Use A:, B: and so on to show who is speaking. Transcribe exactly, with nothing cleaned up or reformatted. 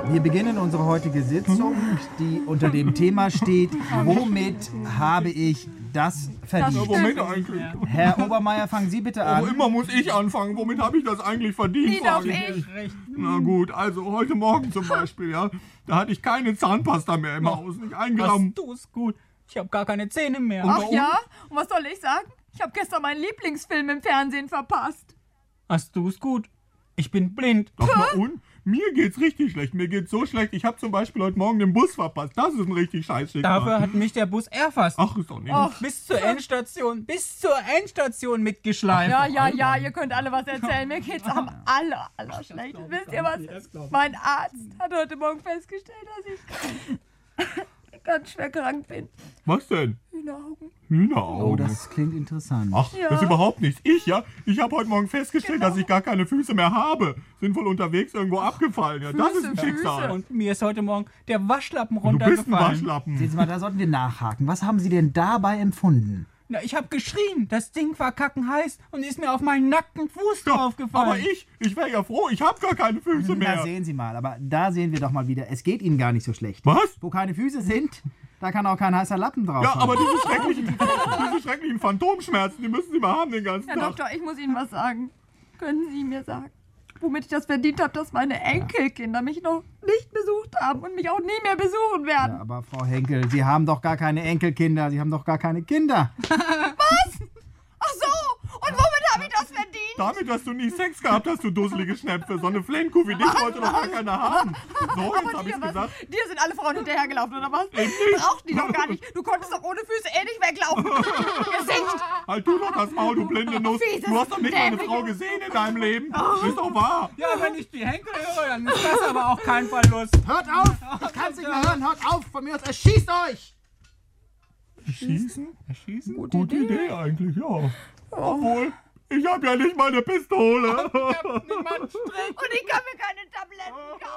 A: Wir beginnen unsere heutige Sitzung, die unter dem Thema steht, womit habe ich das verdient?
B: Ja, womit eigentlich?
A: Herr Obermeier, fangen Sie bitte
B: Aber
A: an.
B: immer muss ich anfangen. Womit habe ich das eigentlich verdient?
C: Nie darf
B: frage
C: ich.
B: Na gut, also heute Morgen zum Beispiel, ja, da hatte ich keine Zahnpasta mehr im Haus, nicht ein Gramm.
D: Du ist gut. Ich habe gar keine Zähne mehr.
C: Ach ja? Und was soll ich sagen? Ich habe gestern meinen Lieblingsfilm im Fernsehen verpasst.
D: Hast du es gut? Ich bin blind.
B: Ach na und? Mir geht's richtig schlecht. Mir geht's so schlecht. Ich habe zum Beispiel heute Morgen den Bus verpasst. Das ist ein richtig scheiß Schicksal.
D: Dafür hat mich der Bus erfasst.
B: Ach, ist doch nicht.
D: Ach, bis zur Endstation, bis zur Endstation mitgeschleift.
C: Ja, ja, ja, ihr könnt alle was erzählen. Mir geht's am aller, aller schlechtesten. Wisst ihr was? Mein Arzt hat heute Morgen festgestellt, dass ich ganz schwer krank bin.
B: Was denn?
C: Hühneraugen.
B: Hühneraugen.
A: Oh, das klingt interessant.
B: Ach,
C: Ja.
B: das ist überhaupt nichts. Ich, ja? Ich habe heute Morgen festgestellt, dass ich gar keine Füße mehr habe. Sind wohl unterwegs irgendwo abgefallen. Ja, das
C: Füße,
B: ist ein Schicksal.
C: Füße.
D: Und mir ist heute Morgen der Waschlappen
B: Du bist ein
D: runtergefallen.
B: Waschlappen.
A: Sehen Sie mal, da sollten wir nachhaken. Was haben Sie denn dabei empfunden?
D: Na, ich habe geschrien. Das Ding war kackenheiß und ist mir auf meinen nackten Fuß
B: Ja,
D: draufgefallen.
B: aber ich, ich wäre ja froh. Ich habe gar keine Füße
A: Da
B: mehr.
A: sehen Sie mal, aber da sehen wir doch mal wieder, es geht Ihnen gar nicht so schlecht.
B: Was?
A: Wo keine Füße sind, da kann auch kein heißer Lappen drauf
B: Ja,
A: sein.
B: aber diese schrecklichen, diese schrecklichen Phantomschmerzen, die müssen Sie mal haben den ganzen
C: Herr
B: Tag.
C: Doktor, ich muss Ihnen was sagen. Können Sie mir sagen, womit ich das verdient habe, dass meine Enkelkinder mich noch nicht besucht haben und mich auch nie mehr besuchen werden?
A: Ja, aber Frau Henkel, Sie haben doch gar keine Enkelkinder, Sie haben doch gar keine Kinder.
C: Ach so, und womit habe ich das verdient?
B: Damit, dass du nie Sex gehabt hast, du dusselige Schnepfe. So eine Flenkuh wie dich wollte doch gar keiner haben. So, jetzt hab
C: Dir,
B: ich's
C: was?
B: gesagt.
C: Dir sind alle Frauen hinterhergelaufen, oder was? Braucht die doch gar nicht. Du konntest doch ohne Füße eh nicht weglaufen. Gesicht!
B: Halt du doch das Maul, du blinde Nuss.
C: Fieses,
B: Du hast doch nicht meine
C: dämliches-
B: Frau gesehen in deinem Leben. Ist doch wahr.
D: Ja, wenn ich die Henkel höre, dann ist das aber auch kein Verlust.
A: Hört auf! Ich kann es nicht mehr hören, hört auf! Von mir aus, erschießt euch!
B: Schießen?
D: Erschießen?
B: Gute Idee eigentlich, ja. Obwohl, ich habe ja nicht mal eine Pistole.
D: Niemand streng.
C: Und ich kann mir keine Tabletten kaufen.